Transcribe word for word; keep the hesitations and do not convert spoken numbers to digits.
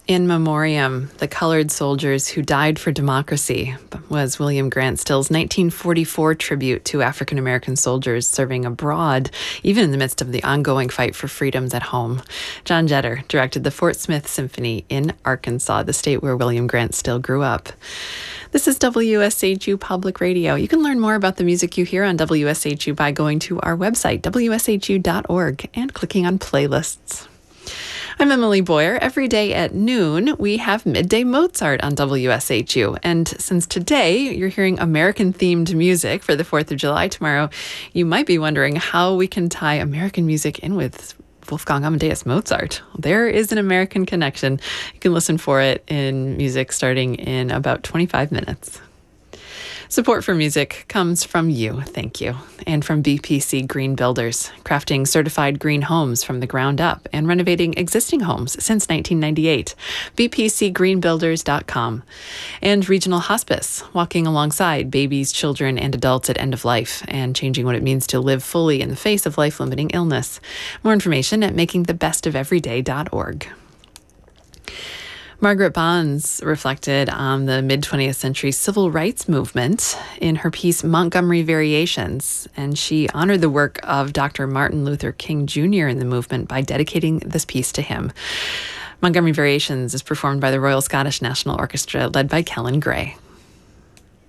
In Memoriam, the colored soldiers who died for democracy was William Grant Still's nineteen forty-four tribute to African American soldiers serving abroad, even in the midst of the ongoing fight for freedoms at home. John Jetter directed the Fort Smith Symphony in Arkansas, the state where William Grant Still grew up. This is W S H U Public Radio. You can learn more about the music you hear on W S H U by going to our website, W S H U dot org, and clicking on playlists. I'm Emily Boyer. Every day at noon, we have Midday Mozart on W S H U. And since today you're hearing American-themed music for the fourth of July tomorrow, you might be wondering how we can tie American music in with Wolfgang Amadeus Mozart. There is an American connection. You can listen for it in music starting in about twenty-five minutes. Support for music comes from you, thank you, and from B P C Green Builders, crafting certified green homes from the ground up and renovating existing homes since nineteen ninety-eight. B P C green builders dot com. And Regional Hospice, walking alongside babies, children, and adults at end of life and changing what it means to live fully in the face of life-limiting illness. More information at making the best of every day dot org. Margaret Bonds reflected on the mid-twentieth century civil rights movement in her piece Montgomery Variations, and she honored the work of Doctor Martin Luther King Junior in the movement by dedicating this piece to him. Montgomery Variations is performed by the Royal Scottish National Orchestra, led by Kellen Gray.